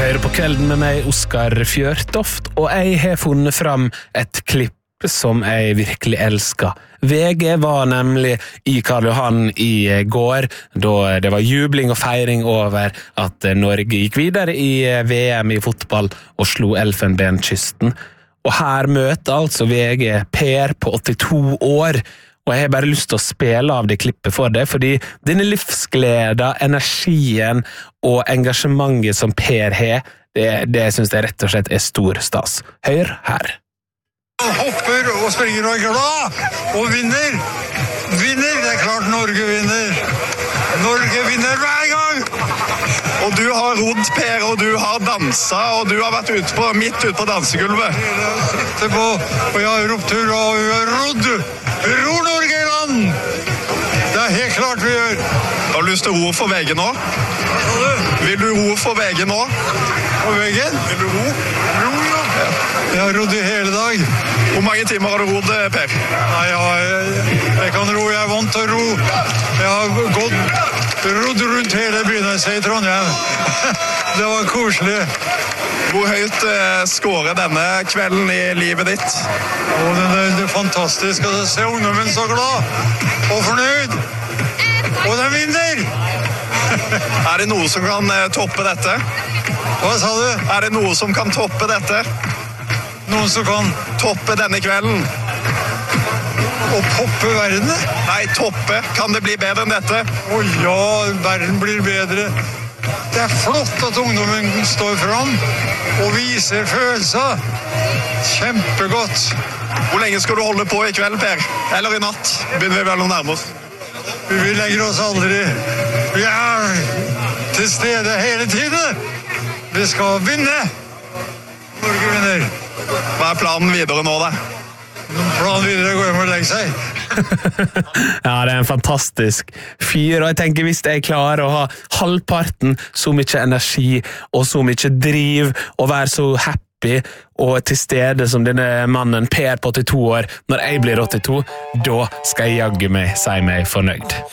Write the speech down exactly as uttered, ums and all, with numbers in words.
hører på Kvelden med meg, Oskar Fjørtoft, og jeg har funnet fram et klipp som jeg virkelig elsker. V G var nemlig i Karl Johan i går, da det var jubling og feiring over at Norge gikk videre i V M i fotball og slo Elfenbenskysten. Og her møter altså V G Per på åttito år, og jeg har bare lyst til å spille av det klippet for det, fordi denne livsgleden, energien og engasjementet som Per har, det, det synes jeg rett og slett er stor stas. Hør her. Hopper og springer og er glad, og vinner. Vinner, det er klart Norge vinner. Norge vinner hver gang. Og du har rodd, Per, og du har danset, og du har vært ut på, midt ute på dansegulvet. Jeg sitter på, og jeg har ropt hurra, og vi har rodd. Vi ror Norge i land. Det er helt klart vi gjør. Har du lyst til å ro for V G nå? Vil du ro for V G nå? På veggen? Vil du ro? Ro, ja. Jeg har rodd i hele dag. Hvor mange timer har du rodd, Per? Nei, jeg, jeg, jeg kan ro, jeg er vant til å ro. Jeg har gått, rodd rundt hele byen, jeg sier Trondheim. Det var koselig. Hvor høyt eh, skårer denne kvelden i livet ditt? Å, det, det, det er fantastisk å se ungdommen så glad og fornøyd. Og den vinner! Er det noe som kan eh, toppe dette? Hva sa du? Er det noe som kan toppe dette? Noen som kan Toppe denne kvelden? og poppe verden? Nei, toppe. Kan det bli bedre enn dette? Å ja, verden blir bedre. Det er flott at ungdommen står fram og viser følelser. Kjempegodt. Hvor lenge skal du holde på i kveld, Per? Eller i natt? Begynner vi vel å nærme oss? Vi legger oss aldri. Vi er til stede hele tiden. Vi skal vinne. Norge vinner. Hva er planen videre nå, da? Planen videre går hjem og legger seg. Ja, det er en fantastisk fyr, og jeg tenker hvis jeg klarer å ha halvparten så mye energi og så mye driv og være så happy og til stede som denne mannen Per på åttito år når jeg blir åttito, da skal jeg jagge meg si meg fornøyd.